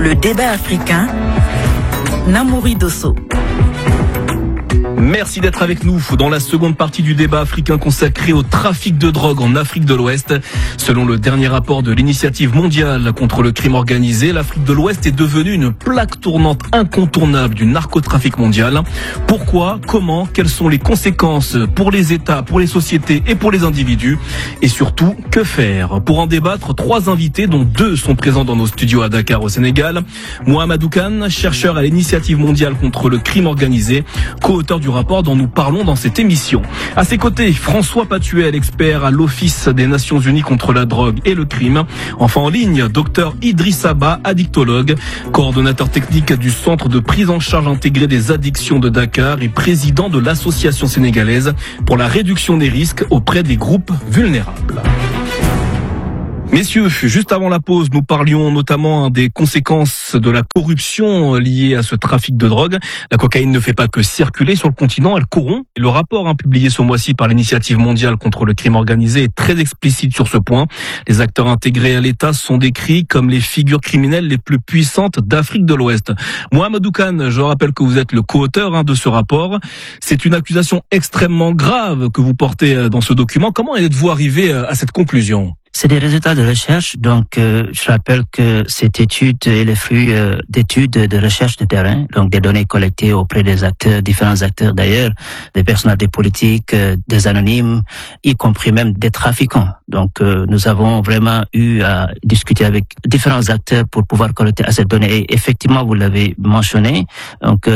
Le débat africain, Namouri Dosso. Merci d'être avec nous dans la seconde partie du débat africain consacré au trafic de drogue en Afrique de l'Ouest. Selon le dernier rapport de l'Initiative mondiale contre le crime organisé, l'Afrique de l'Ouest est devenue une plaque tournante incontournable du narcotrafic mondial. Pourquoi, comment, quelles sont les conséquences pour les États, pour les sociétés et pour les individus? Et surtout, que faire? Pour en débattre, 3 invités, dont 2 sont présents dans nos studios à Dakar au Sénégal. Mohamedou Kane, chercheur à l'Initiative mondiale contre le crime organisé, co-auteur du rapport dont nous parlons dans cette émission. À ses côtés, François Patuel, expert à l'Office des Nations Unies contre la drogue et le crime. Enfin en ligne, Dr Idrissa Ba, addictologue, coordonnateur technique du Centre de prise en charge intégrée des addictions de Dakar et président de l'Association sénégalaise pour la réduction des risques auprès des groupes vulnérables. Messieurs, juste avant la pause, nous parlions notamment des conséquences de la corruption liée à ce trafic de drogue. La cocaïne ne fait pas que circuler sur le continent, elle corrompt. Et le rapport publié ce mois-ci par l'Initiative mondiale contre le crime organisé est très explicite sur ce point. Les acteurs intégrés à l'État sont décrits comme les figures criminelles les plus puissantes d'Afrique de l'Ouest. Mohamedou Kane, je rappelle que vous êtes le co-auteur de ce rapport. C'est une accusation extrêmement grave que vous portez dans ce document. Comment êtes-vous arrivé à cette conclusion ? C'est des résultats de recherche, donc je rappelle que cette étude est le fruit d'études de recherche de terrain, donc des données collectées auprès des acteurs, différents acteurs d'ailleurs, des personnalités politiques, des anonymes, y compris même des trafiquants. Donc nous avons vraiment eu à discuter avec différents acteurs pour pouvoir collecter ces données. Et effectivement, vous l'avez mentionné, donc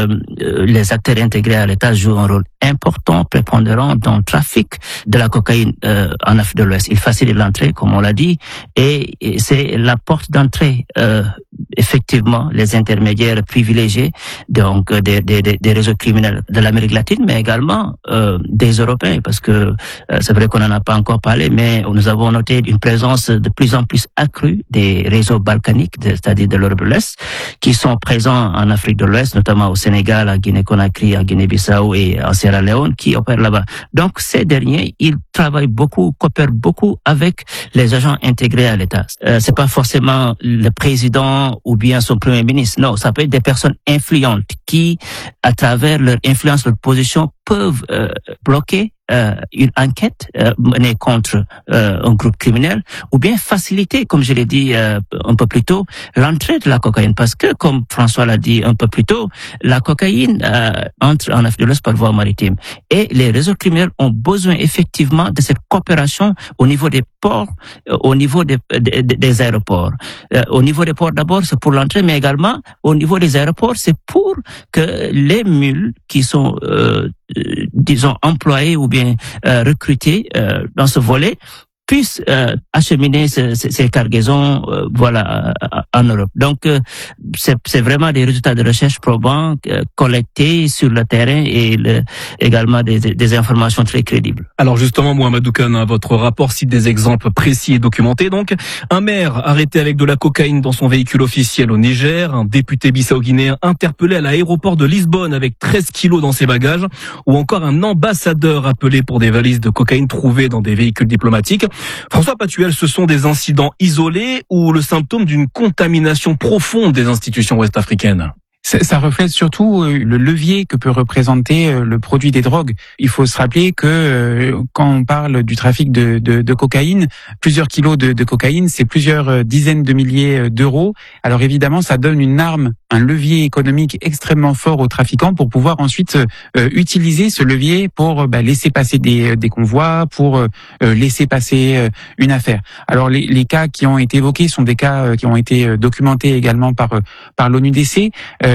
les acteurs intégrés à l'État jouent un rôle important, prépondérant dans le trafic de la cocaïne en Afrique de l'Ouest. Il facilite l'entrée, comme on l'a dit, et c'est la porte d'entrée, effectivement, les intermédiaires privilégiés, donc des réseaux criminels de l'Amérique latine, mais également des Européens, parce que c'est vrai qu'on n'en a pas encore parlé, mais nous avons noté une présence de plus en plus accrue des réseaux balkaniques, c'est-à-dire de l'Europe de l'Est, qui sont présents en Afrique de l'Ouest, notamment au Sénégal, à Guinée-Conakry, à Guinée-Bissau et en Sierra Leone, qui opèrent là-bas. Donc ces derniers, ils travaillent beaucoup, coopèrent beaucoup avec les agents intégrés à l'État. C'est pas forcément le président ou bien son premier ministre. Non, ça peut être des personnes influentes qui, à travers leur influence, leur position, peuvent bloquer une enquête menée contre un groupe criminel, ou bien faciliter, comme je l'ai dit un peu plus tôt, l'entrée de la cocaïne. Parce que, comme François l'a dit un peu plus tôt, la cocaïne entre en Afrique de l'Ouest par voie maritime. Et les réseaux criminels ont besoin effectivement de cette coopération au niveau des ports, au niveau des aéroports. Au niveau des ports d'abord, c'est pour l'entrée, mais également au niveau des aéroports, c'est pour que les mules qui sont disons employés ou bien recrutés dans ce volet puissent acheminer ces cargaisons voilà en Europe. Donc c'est vraiment des résultats de recherche probants collectés sur le terrain et également des informations très crédibles. Alors justement, Mohamedou Kane, votre rapport cite des exemples précis et documentés. Donc un maire arrêté avec de la cocaïne dans son véhicule officiel au Niger, un député bissau-guinéen interpellé à l'aéroport de Lisbonne avec 13 kilos dans ses bagages, ou encore un ambassadeur appelé pour des valises de cocaïne trouvées dans des véhicules diplomatiques. François Patuel, ce sont des incidents isolés ou le symptôme d'une contamination profonde des institutions ouest-africaines ? Ça reflète surtout le levier que peut représenter le produit des drogues. Il faut se rappeler que quand on parle du trafic de cocaïne, plusieurs kilos de cocaïne, c'est plusieurs dizaines de milliers d'euros. Alors évidemment, ça donne une arme, un levier économique extrêmement fort aux trafiquants pour pouvoir ensuite utiliser ce levier pour laisser passer des convois, pour laisser passer une affaire. Alors les cas qui ont été évoqués sont des cas qui ont été documentés également par l'ONUDC.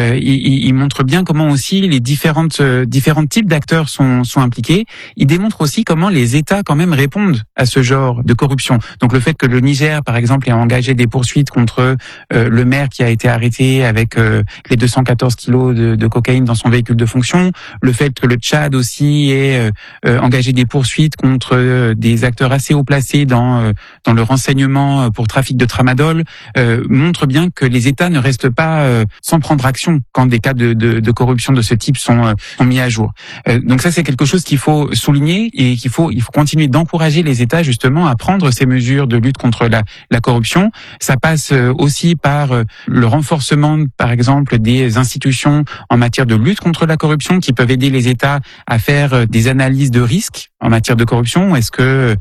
Il montre bien comment aussi les différents types d'acteurs sont impliqués. Il démontre aussi comment les États quand même répondent à ce genre de corruption. Donc le fait que le Niger, par exemple, ait engagé des poursuites contre le maire qui a été arrêté avec les 214 kilos de cocaïne dans son véhicule de fonction, le fait que le Tchad aussi ait engagé des poursuites contre des acteurs assez haut placés dans le renseignement pour trafic de tramadol, montre bien que les États ne restent pas sans prendre action d'information quand des cas de corruption de ce type sont mis à jour. Donc ça, c'est quelque chose qu'il faut souligner et il faut continuer d'encourager les États justement à prendre ces mesures de lutte contre la corruption. Ça passe aussi par le renforcement, par exemple, des institutions en matière de lutte contre la corruption qui peuvent aider les États à faire des analyses de risques en matière de corruption. Est-ce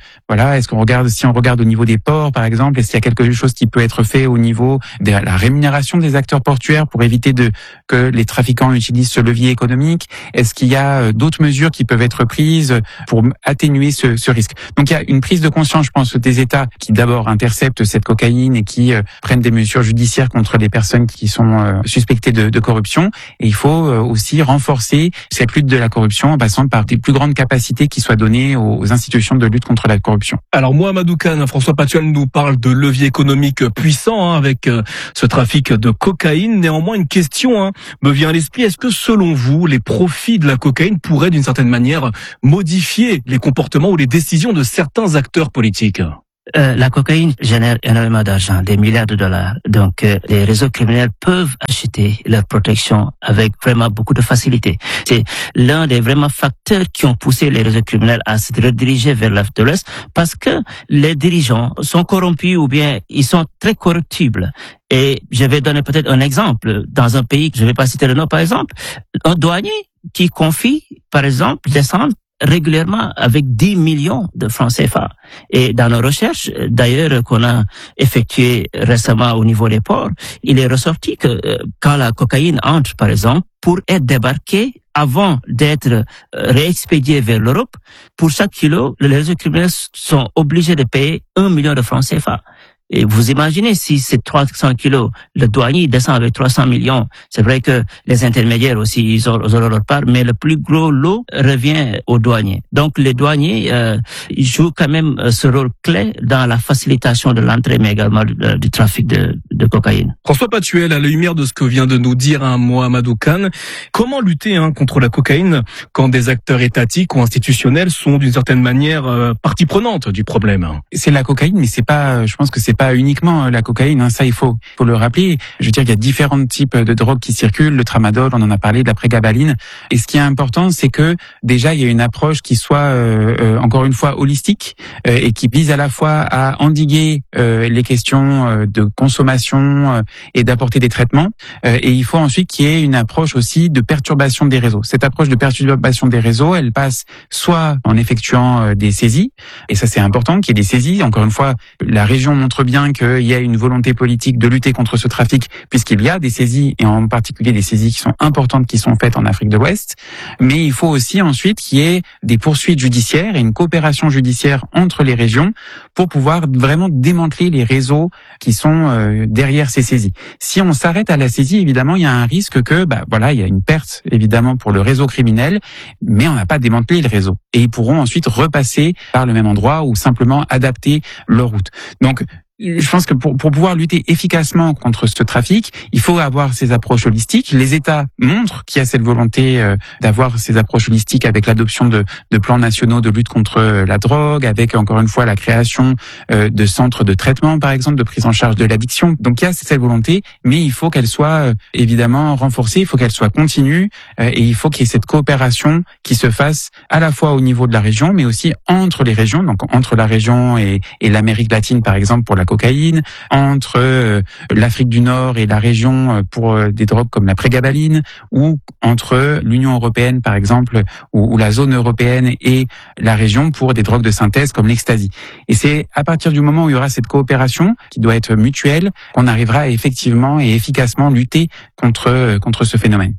qu'on regarde, si on regarde au niveau des ports, par exemple, est-ce qu'il y a quelque chose qui peut être fait au niveau de la rémunération des acteurs portuaires pour éviter que les trafiquants utilisent ce levier économique? Est-ce qu'il y a d'autres mesures qui peuvent être prises pour atténuer ce risque? Donc il y a une prise de conscience, je pense, des États qui d'abord interceptent cette cocaïne et qui prennent des mesures judiciaires contre les personnes qui sont suspectées de corruption. Et il faut aussi renforcer cette lutte de la corruption en passant par des plus grandes capacités qui soient données aux institutions de lutte contre la corruption. Alors Mohamedou Kane, François Patuel nous parle de levier économique puissant avec ce trafic de cocaïne. Néanmoins, une question me vient à l'esprit. Est-ce que selon vous, les profits de la cocaïne pourraient d'une certaine manière modifier les comportements ou les décisions de certains acteurs politiques? La cocaïne génère énormément d'argent, des milliards de dollars. Donc, les réseaux criminels peuvent acheter leur protection avec vraiment beaucoup de facilité. C'est l'un des vraiment facteurs qui ont poussé les réseaux criminels à se rediriger vers l'Afrique de l'Ouest parce que les dirigeants sont corrompus ou bien ils sont très corruptibles. Et je vais donner peut-être un exemple. Dans un pays, je ne vais pas citer le nom par exemple, un douanier qui confie, par exemple, descendre régulièrement avec 10 millions de francs CFA. Et dans nos recherches, d'ailleurs, qu'on a effectuées récemment au niveau des ports, il est ressorti que quand la cocaïne entre, par exemple, pour être débarquée avant d'être réexpédiée vers l'Europe, pour chaque kilo, les réseaux criminels sont obligés de payer 1 million de francs CFA. Et vous imaginez si c'est 300 kilos, le douanier descend avec 300 millions. C'est vrai que les intermédiaires aussi, ils auront leur part, mais le plus gros lot revient aux douaniers. Donc les douaniers ils jouent quand même ce rôle clé dans la facilitation de l'entrée, mais également du trafic de cocaïne. François Patuel, à la lumière de ce que vient de nous dire Mohamedou Kane, comment lutter contre la cocaïne quand des acteurs étatiques ou institutionnels sont d'une certaine manière partie prenante du problème? C'est la cocaïne, mais c'est pas, je pense que c'est pas uniquement la cocaïne, ça il faut le rappeler. Je veux dire, il y a différents types de drogues qui circulent, le tramadol, on en a parlé, de la prégabaline. Et ce qui est important, c'est que déjà il y a une approche qui soit encore une fois holistique et qui vise à la fois à endiguer les questions de consommation et d'apporter des traitements. Et il faut ensuite qu'il y ait une approche aussi de perturbation des réseaux. Cette approche de perturbation des réseaux, elle passe soit en effectuant des saisies, et ça c'est important qu'il y ait des saisies. Encore une fois, la région montre bien qu'il y a une volonté politique de lutter contre ce trafic, puisqu'il y a des saisies, et en particulier des saisies qui sont importantes, qui sont faites en Afrique de l'Ouest. Mais il faut aussi ensuite qu'il y ait des poursuites judiciaires et une coopération judiciaire entre les régions pour pouvoir vraiment démanteler les réseaux qui sont derrière ces saisies. Si on s'arrête à la saisie, évidemment, il y a un risque que, il y a une perte, évidemment, pour le réseau criminel, mais on n'a pas démantelé le réseau. Et ils pourront ensuite repasser par le même endroit ou simplement adapter leur route. Donc, je pense que pour pouvoir lutter efficacement contre ce trafic, il faut avoir ces approches holistiques. Les États montrent qu'il y a cette volonté d'avoir ces approches holistiques avec l'adoption de plans nationaux de lutte contre la drogue, avec encore une fois la création de centres de traitement, par exemple, de prise en charge de l'addiction. Donc il y a cette volonté, mais il faut qu'elle soit évidemment renforcée, il faut qu'elle soit continue, et il faut qu'il y ait cette coopération qui se fasse à la fois au niveau de la région, mais aussi entre les régions, donc entre la région et l'Amérique latine, par exemple, pour la cocaïne, entre l'Afrique du Nord et la région pour des drogues comme la prégabaline, ou entre l'Union européenne, par exemple, ou la zone européenne et la région pour des drogues de synthèse comme l'ecstasy. Et c'est à partir du moment où il y aura cette coopération qui doit être mutuelle qu'on arrivera à effectivement et efficacement lutter contre ce phénomène.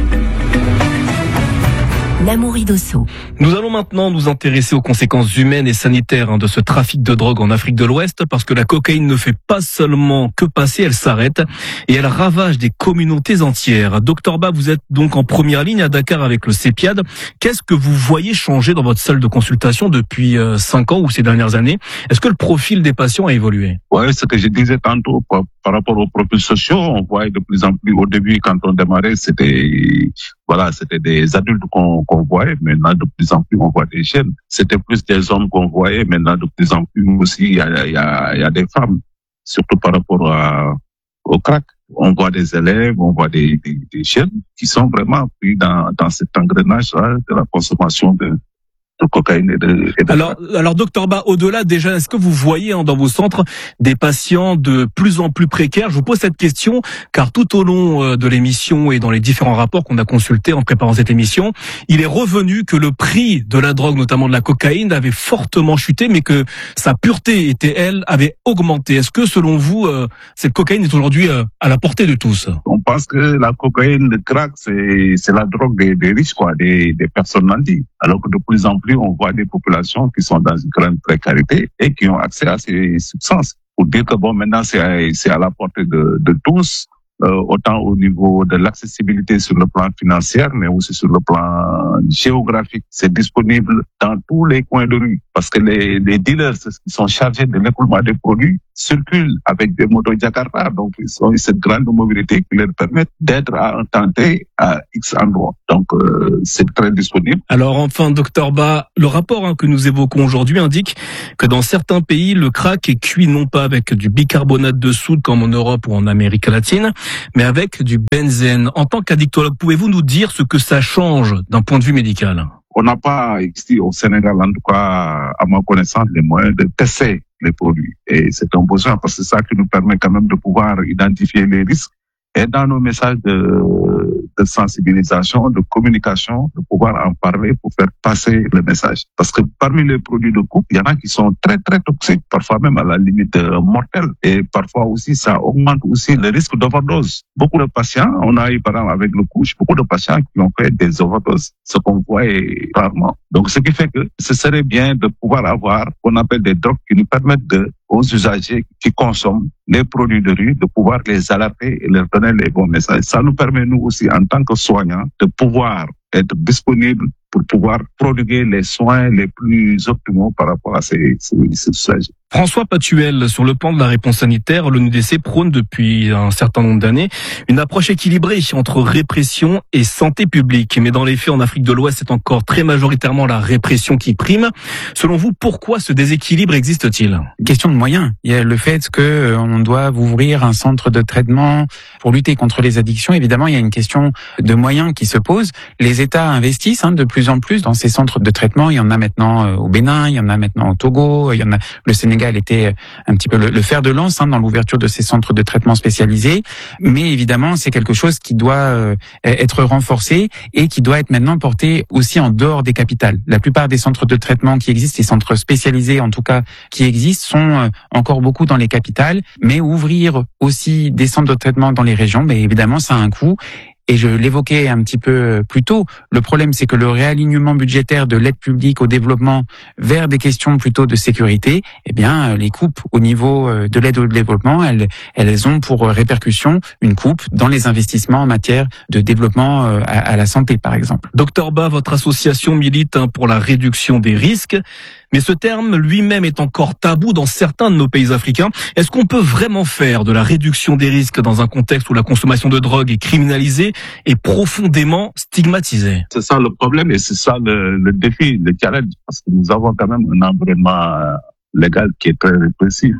L'Amaury Dosso. Nous allons maintenant nous intéresser aux conséquences humaines et sanitaires de ce trafic de drogue en Afrique de l'Ouest, parce que la cocaïne ne fait pas seulement que passer, elle s'arrête et elle ravage des communautés entières. Docteur Ba, vous êtes donc en première ligne à Dakar avec le CEPIAD. Qu'est-ce que vous voyez changer dans votre salle de consultation depuis 5 ans ou ces dernières années? Est-ce que le profil des patients a évolué? Oui, ce que je disais tantôt par rapport aux profils sociaux, on voit de plus en plus, au début quand on démarrait, c'était des adultes qu'on voyait. Maintenant, de plus en plus, on voit des jeunes. C'était plus des hommes qu'on voyait. Maintenant, de plus en plus aussi, il y a des femmes, surtout par rapport au crack. On voit des élèves, on voit des jeunes qui sont vraiment pris dans cet engrenage-là de la consommation de cocaïne et de Alors, docteur Ba, au-delà déjà, est-ce que vous voyez dans vos centres des patients de plus en plus précaires? Je vous pose cette question car tout au long de l'émission et dans les différents rapports qu'on a consultés en préparant cette émission, il est revenu que le prix de la drogue, notamment de la cocaïne, avait fortement chuté, mais que sa pureté avait augmenté. Est-ce que selon vous, cette cocaïne est aujourd'hui à la portée de tous? On pense que la cocaïne, le crack, c'est la drogue des riches, des personnes nantis. Alors que de plus en plus, on voit des populations qui sont dans une grande précarité et qui ont accès à ces substances. Pour dire que maintenant c'est à la portée de tous, autant au niveau de l'accessibilité sur le plan financier, mais aussi sur le plan géographique. C'est disponible dans tous les coins de rue parce que les dealers qui sont chargés de l'écoulement des produits circulent avec des motos Jakarta, donc ils ont cette grande mobilité qui leur permet d'être à un temps T à X endroits. Donc c'est très disponible. Alors enfin, docteur Ba, le rapport que nous évoquons aujourd'hui indique que dans certains pays, le crack est cuit non pas avec du bicarbonate de soude comme en Europe ou en Amérique latine, mais avec du benzène. En tant qu'addictologue, pouvez-vous nous dire ce que ça change d'un point de vue médical? On n'a pas ici au Sénégal, en tout cas à ma connaissance, les moyens de tester les produits. Et c'est un besoin parce que c'est ça qui nous permet quand même de pouvoir identifier les risques et dans nos messages de sensibilisation, de communication, de pouvoir en parler pour faire passer le message. Parce que parmi les produits de coupe, il y en a qui sont très très toxiques, parfois même à la limite mortelle. Et parfois aussi, ça augmente aussi le risque d'overdose. Beaucoup de patients, on a eu par exemple avec le couche, beaucoup de patients qui ont fait des overdoses, ce qu'on voit rarement. Donc ce qui fait que ce serait bien de pouvoir avoir ce qu'on appelle des drogues qui nous permettent aux usagers qui consomment les produits de rue, de pouvoir les alerter et leur donner les bons messages. Ça nous permet, nous aussi, en tant que soignants, de pouvoir être disponibles pour pouvoir prodiguer les soins les plus optimaux par rapport à ces usagers. François Patuel, sur le plan de la réponse sanitaire, l'ONUDC prône depuis un certain nombre d'années une approche équilibrée entre répression et santé publique. Mais dans les faits, en Afrique de l'Ouest, c'est encore très majoritairement la répression qui prime. Selon vous, pourquoi ce déséquilibre existe-t-il? Question de moyens. Il y a le fait que on doit ouvrir un centre de traitement pour lutter contre les addictions. Évidemment, il y a une question de moyens qui se pose. Les États investissent de plus en plus dans ces centres de traitement. Il y en a maintenant au Bénin, il y en a maintenant au Togo, il y en a le Sénégal était un petit peu le fer de lance dans l'ouverture de ces centres de traitement spécialisés. Mais évidemment, c'est quelque chose qui doit être renforcé et qui doit être maintenant porté aussi en dehors des capitales. La plupart des centres de traitement qui existent, les centres spécialisés en tout cas qui existent, sont encore beaucoup dans les capitales. Mais ouvrir aussi des centres de traitement dans les régions, évidemment, ça a un coût. Et je l'évoquais un petit peu plus tôt, le problème c'est que le réalignement budgétaire de l'aide publique au développement vers des questions plutôt de sécurité, les coupes au niveau de l'aide au développement, elles ont pour répercussion une coupe dans les investissements en matière de développement à la santé par exemple. Docteur Ba, votre association milite pour la réduction des risques, mais ce terme lui-même est encore tabou dans certains de nos pays africains. Est-ce qu'on peut vraiment faire de la réduction des risques dans un contexte où la consommation de drogue est criminalisée et profondément stigmatisée? C'est ça le problème et c'est ça le défi, le challenge, parce que nous avons quand même un environnement légal qui est très répressif.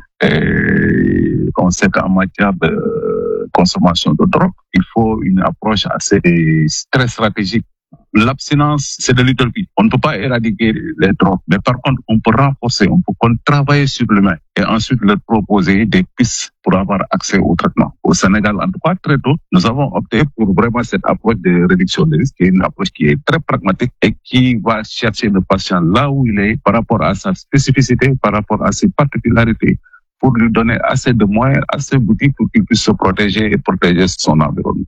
Et on sait qu'en matière de consommation de drogue, il faut une approche assez très stratégique. L'abstinence, c'est de l'utopie. On ne peut pas éradiquer les drogues, mais par contre, on peut renforcer, on peut travailler sur l'humain et ensuite leur proposer des pistes pour avoir accès au traitement. Au Sénégal, en tout cas, très tôt, nous avons opté pour vraiment cette approche de réduction des risques, qui est une approche qui est très pragmatique et qui va chercher le patient là où il est par rapport à sa spécificité, par rapport à ses particularités, pour lui donner assez de moyens, assez d'outils pour qu'il puisse se protéger et protéger son environnement.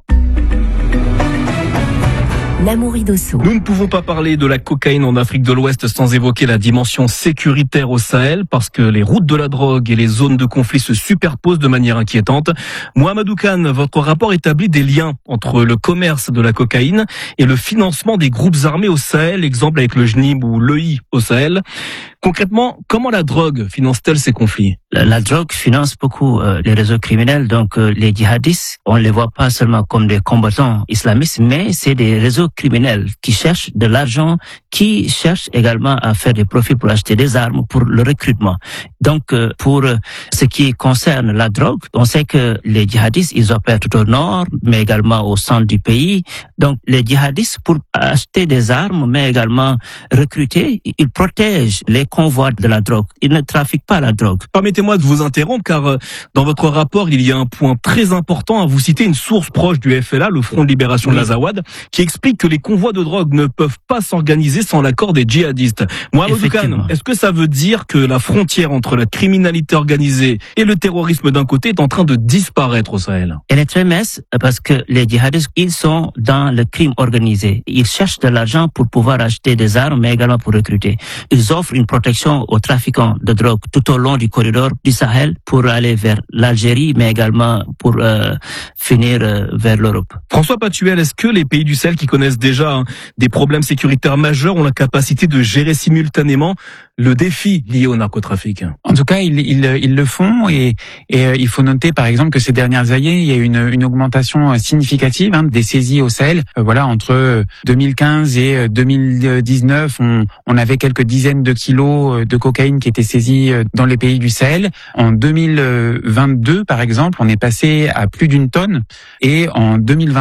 Namouri Dosso. Nous ne pouvons pas parler de la cocaïne en Afrique de l'Ouest sans évoquer la dimension sécuritaire au Sahel, parce que les routes de la drogue et les zones de conflit se superposent de manière inquiétante. Mohamedou Kane, votre rapport établit des liens entre le commerce de la cocaïne et le financement des groupes armés au Sahel, exemple avec le JNIB ou l'EI au Sahel. Concrètement, comment la drogue finance-t-elle ces conflits? La drogue finance beaucoup les réseaux criminels. Donc les djihadistes, on les voit pas seulement comme des combattants islamistes, mais c'est des réseaux criminels qui cherchent de l'argent, qui cherchent également à faire des profits pour acheter des armes, pour le recrutement. Donc pour ce qui concerne la drogue, on sait que les djihadistes, ils opèrent tout au nord, mais également au centre du pays. Donc les djihadistes, pour acheter des armes, mais également recruter, ils protègent les convois de la drogue. Ils ne trafiquent pas la drogue. Permettez-moi de vous interrompre, car dans votre rapport, il y a un point très important. Vous citez une source proche du FLA, le Front de Libération de l'Azawad, qui explique que les convois de drogue ne peuvent pas s'organiser sans l'accord des djihadistes. Mohamedou Kane, est-ce que ça veut dire que la frontière entre la criminalité organisée et le terrorisme d'un côté est en train de disparaître au Sahel? Elle est très mince parce que les djihadistes, ils sont dans le crime organisé. Ils cherchent de l'argent pour pouvoir acheter des armes, mais également pour recruter. Ils offrent une protection aux trafiquants de drogue tout au long du corridor du Sahel pour aller vers l'Algérie, mais également pour finir vers l'Europe. François Patuel, est-ce que les pays du Sahel qui connaissent déjà des problèmes sécuritaires majeurs ont la capacité de gérer simultanément le défi lié au narcotrafic? En tout cas, ils le font et il faut noter par exemple que ces dernières années, il y a une augmentation significative des saisies au Sahel. Voilà, entre 2015 et 2019, on avait quelques dizaines de kilos de cocaïne qui étaient saisis dans les pays du Sahel. En 2022, par exemple, on est passé à plus d'1 tonne et en 2020